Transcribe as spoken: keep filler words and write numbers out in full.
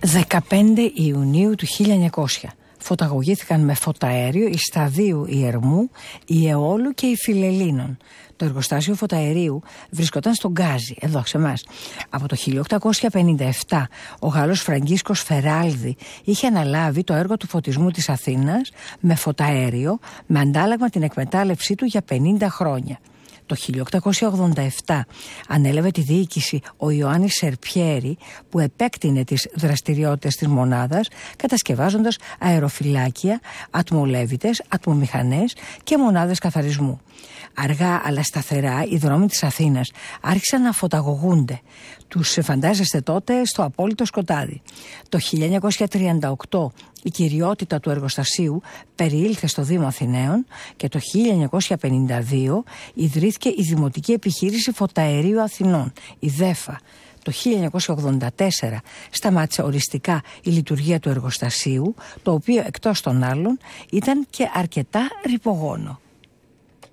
δεκαπέντε Ιουνίου του χίλια εννιακόσια φωταγωγήθηκαν με φωταέριο η Σταδίου η Ερμού, η Αιώλου και η Φιλελλήνων. Το εργοστάσιο φωταερίου βρισκόταν στον Γκάζι, εδώ σε εμάς. Από το χίλια οκτακόσια πενήντα επτά ο Γάλλος Φραγκίσκος Φεράλδη είχε αναλάβει το έργο του φωτισμού της Αθήνας με φωταέριο, με αντάλλαγμα την εκμετάλλευσή του για πενήντα χρόνια. Το χίλια οκτακόσια ογδόντα επτά ανέλαβε τη διοίκηση ο Ιωάννης Σερπιέρη, που επέκτηνε τις δραστηριότητες της μονάδας κατασκευάζοντας αεροφυλάκια, ατμολέβητες, ατμομηχανές και μονάδες καθαρισμού. Αργά αλλά σταθερά οι δρόμοι της Αθήνας άρχισαν να φωταγωγούνται. Τους φαντάζεστε τότε στο απόλυτο σκοτάδι. Το χίλια εννιακόσια τριάντα οκτώ η κυριότητα του εργοστασίου περιήλθε στο Δήμο Αθηναίων και το χίλια εννιακόσια πενήντα δύο ιδρύθηκε η Δημοτική Επιχείρηση Φωταερίου Αθηνών, η ΔΕΦΑ. Το χίλια εννιακόσια ογδόντα τέσσερα σταμάτησε οριστικά η λειτουργία του εργοστασίου, το οποίο εκτός των άλλων ήταν και αρκετά ρυπογόνο.